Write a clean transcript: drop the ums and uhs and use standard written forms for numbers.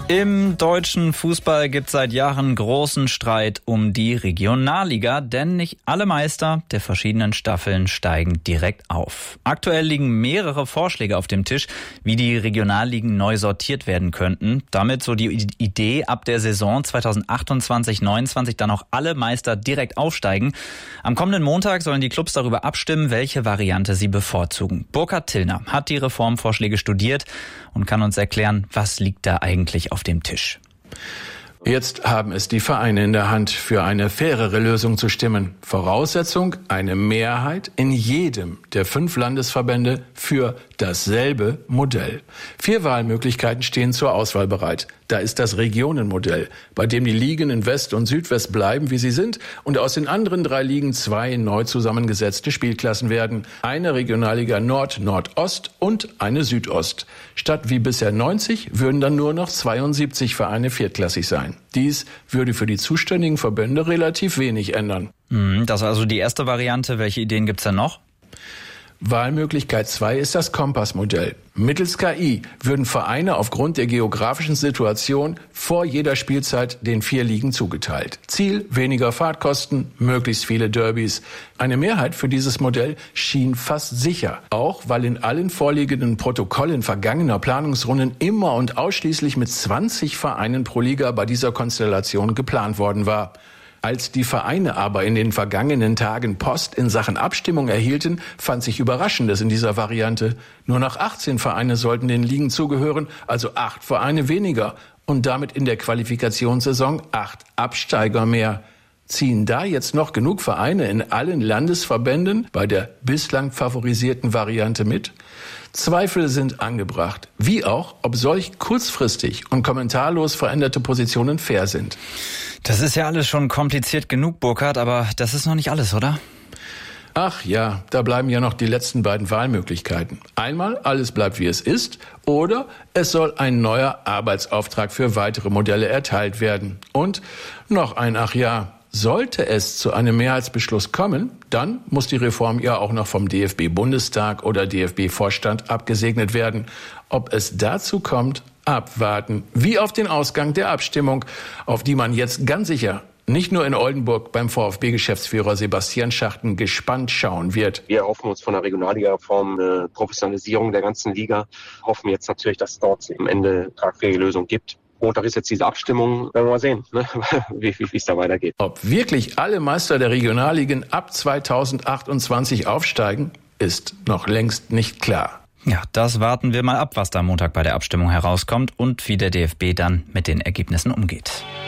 Im deutschen Fußball gibt es seit Jahren großen Streit um die Regionalliga, denn nicht alle Meister der verschiedenen Staffeln steigen direkt auf. Aktuell liegen mehrere Vorschläge auf dem Tisch, wie die Regionalligen neu sortiert werden könnten. Damit so die Idee, ab der Saison 2028/29 dann auch alle Meister direkt aufsteigen. Am kommenden Montag sollen die Clubs darüber abstimmen, welche Variante sie bevorzugen. Burkhard Tillner hat die Reformvorschläge studiert und kann uns erklären, was liegt da eigentlich auf dem Tisch. Jetzt haben es die Vereine in der Hand, für eine fairere Lösung zu stimmen. Voraussetzung: eine Mehrheit in jedem der 5 Landesverbände für dasselbe Modell. 4 Wahlmöglichkeiten stehen zur Auswahl bereit. Da ist das Regionenmodell, bei dem die Ligen in West und Südwest bleiben, wie sie sind, und aus den anderen 3 Ligen 2 neu zusammengesetzte Spielklassen werden. Eine Regionalliga Nord, Nordost und eine Südost. Statt wie bisher 90 würden dann nur noch 72 Vereine viertklassig sein. Dies würde für die zuständigen Verbände relativ wenig ändern. Das ist also die erste Variante. Welche Ideen gibt's denn noch? Wahlmöglichkeit 2 ist das Kompassmodell. Mittels KI würden Vereine aufgrund der geografischen Situation vor jeder Spielzeit den 4 Ligen zugeteilt. Ziel: weniger Fahrtkosten, möglichst viele Derbys. Eine Mehrheit für dieses Modell schien fast sicher, auch weil in allen vorliegenden Protokollen vergangener Planungsrunden immer und ausschließlich mit 20 Vereinen pro Liga bei dieser Konstellation geplant worden war. Als die Vereine aber in den vergangenen Tagen Post in Sachen Abstimmung erhielten, fand sich Überraschendes in dieser Variante. Nur noch 18 Vereine sollten den Ligen zugehören, also 8 Vereine weniger und damit in der Qualifikationssaison 8 Absteiger mehr. Ziehen da jetzt noch genug Vereine in allen Landesverbänden bei der bislang favorisierten Variante mit? Zweifel sind angebracht, wie auch, ob solch kurzfristig und kommentarlos veränderte Positionen fair sind. Das ist ja alles schon kompliziert genug, Burkhard, aber das ist noch nicht alles, oder? Ach ja, da bleiben ja noch die letzten beiden Wahlmöglichkeiten. Einmal, alles bleibt wie es ist, oder es soll ein neuer Arbeitsauftrag für weitere Modelle erteilt werden. Und noch ein Ach ja. Sollte es zu einem Mehrheitsbeschluss kommen, dann muss die Reform ja auch noch vom DFB-Bundestag oder DFB-Vorstand abgesegnet werden. Ob es dazu kommt, abwarten. Wie auf den Ausgang der Abstimmung, auf die man jetzt ganz sicher nicht nur in Oldenburg beim VfB-Geschäftsführer Sebastian Schachten gespannt schauen wird. Wir erhoffen uns von der Regionalliga-Reform eine Professionalisierung der ganzen Liga. Hoffen jetzt natürlich, dass es dort am Ende tragfähige Lösung gibt. Montag ist jetzt diese Abstimmung, werden wir mal sehen, wie es da weitergeht. Ob wirklich alle Meister der Regionalligen ab 2028 aufsteigen, ist noch längst nicht klar. Ja, das warten wir mal ab, was da Montag bei der Abstimmung herauskommt und wie der DFB dann mit den Ergebnissen umgeht.